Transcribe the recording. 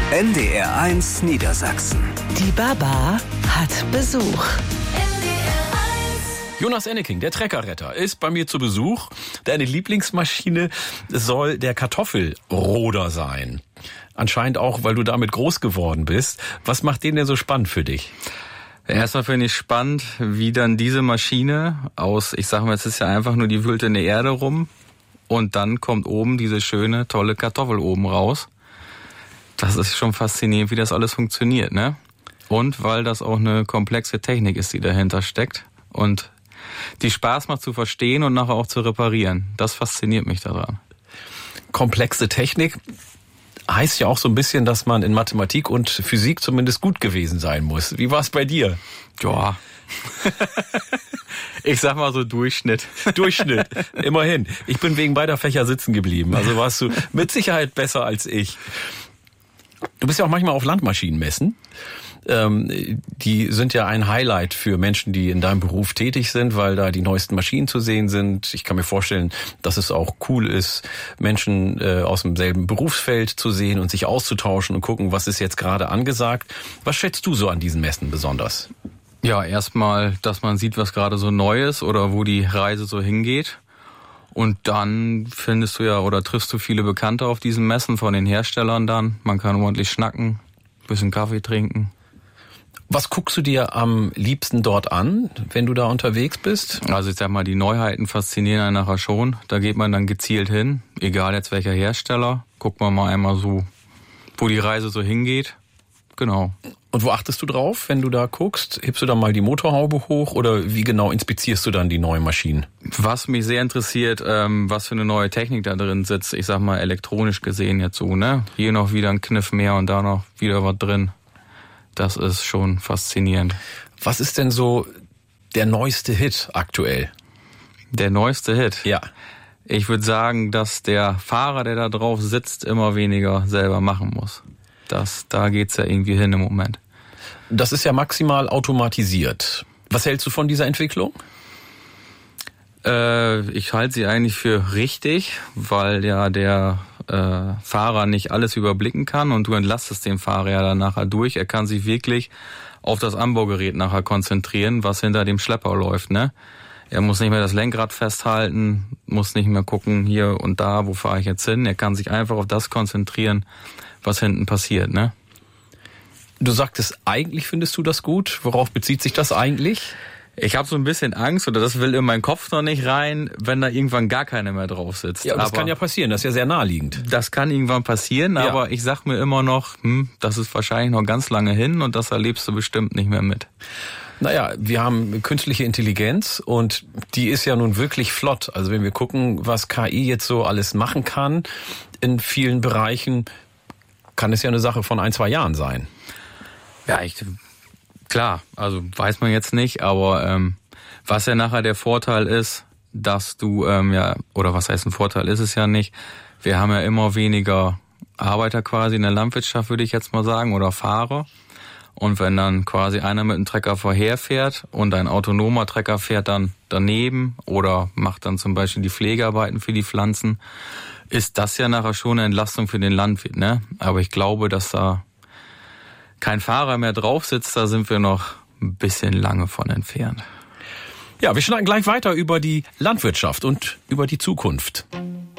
NDR1 Niedersachsen. Die Baba hat Besuch. Jonas Enneking, der Treckerretter, ist bei mir zu Besuch. Deine Lieblingsmaschine soll der Kartoffelroder sein. Anscheinend auch, weil du damit groß geworden bist. Was macht den denn so spannend für dich? Erstmal finde ich spannend, wie dann diese Maschine aus, ich sag mal, es ist ja einfach nur die wühlt in der Erde rum und dann kommt oben diese schöne, tolle Kartoffel oben raus. Das ist schon faszinierend, wie das alles funktioniert, ne? Und weil das auch eine komplexe Technik ist, die dahinter steckt und die Spaß macht zu verstehen und nachher auch zu reparieren. Das fasziniert mich daran. Komplexe Technik heißt ja auch so ein bisschen, dass man in Mathematik und Physik zumindest gut gewesen sein muss. Wie war es bei dir? Ja. Ich sag mal so Durchschnitt. Durchschnitt, immerhin. Ich bin wegen beider Fächer sitzen geblieben. Also warst du mit Sicherheit besser als ich. Du bist ja auch manchmal auf Landmaschinenmessen. Die sind ja ein Highlight für Menschen, die in deinem Beruf tätig sind, weil da die neuesten Maschinen zu sehen sind. Ich kann mir vorstellen, dass es auch cool ist, Menschen aus demselben Berufsfeld zu sehen und sich auszutauschen und gucken, was ist jetzt gerade angesagt. Was schätzt du so an diesen Messen besonders? Ja, erstmal, dass man sieht, was gerade so neu ist oder wo die Reise so hingeht. Und dann findest du ja oder triffst du viele Bekannte auf diesen Messen von den Herstellern dann. Man kann ordentlich schnacken, bisschen Kaffee trinken. Was guckst du dir am liebsten dort an, wenn du da unterwegs bist? Also ich sag mal, die Neuheiten faszinieren einen nachher schon. Da geht man dann gezielt hin, egal jetzt welcher Hersteller. Guckt man mal einmal so, wo die Reise so hingeht. Genau. Und wo achtest du drauf, wenn du da guckst? Hebst du da mal die Motorhaube hoch oder wie genau inspizierst du dann die neuen Maschinen? Was mich sehr interessiert, was für eine neue Technik da drin sitzt, ich sag mal elektronisch gesehen jetzt so, ne? Hier noch wieder ein Kniff mehr und da noch wieder was drin. Das ist schon faszinierend. Was ist denn so der neueste Hit aktuell? Der neueste Hit? Ja. Ich würde sagen, dass der Fahrer, der da drauf sitzt, immer weniger selber machen muss. Da geht's ja irgendwie hin im Moment. Das ist ja maximal automatisiert. Was hältst du von dieser Entwicklung? Ich halte sie eigentlich für richtig, weil ja der Fahrer nicht alles überblicken kann und du entlastest den Fahrer ja dann nachher durch. Er kann sich wirklich auf das Anbaugerät nachher konzentrieren, was hinter dem Schlepper läuft, ne? Er muss nicht mehr das Lenkrad festhalten, muss nicht mehr gucken, hier und da, wo fahre ich jetzt hin. Er kann sich einfach auf das konzentrieren, was hinten passiert, ne? Du sagtest, eigentlich findest du das gut. Worauf bezieht sich das eigentlich? Ich habe so ein bisschen Angst, oder das will in meinen Kopf noch nicht rein, wenn da irgendwann gar keiner mehr drauf sitzt. Ja, das kann ja passieren, das ist ja sehr naheliegend. Das kann irgendwann passieren, ja. Aber ich sag mir immer noch, das ist wahrscheinlich noch ganz lange hin und das erlebst du bestimmt nicht mehr mit. Naja, wir haben künstliche Intelligenz und die ist ja nun wirklich flott. Also wenn wir gucken, was KI jetzt so alles machen kann in vielen Bereichen, kann es ja eine Sache von 1-2 Jahren sein. Ja, klar, also weiß man jetzt nicht, aber was ja nachher der Vorteil ist, dass du, oder was heißt ein Vorteil, ist es ja nicht, wir haben ja immer weniger Arbeiter quasi in der Landwirtschaft, würde ich jetzt mal sagen, oder Fahrer. Und wenn dann quasi einer mit einem Trecker vorherfährt und ein autonomer Trecker fährt dann daneben oder macht dann zum Beispiel die Pflegearbeiten für die Pflanzen, ist das ja nachher schon eine Entlastung für den Landwirt, ne? Aber ich glaube, dass da kein Fahrer mehr drauf sitzt, da sind wir noch ein bisschen lange von entfernt. Ja, wir schnacken gleich weiter über die Landwirtschaft und über die Zukunft.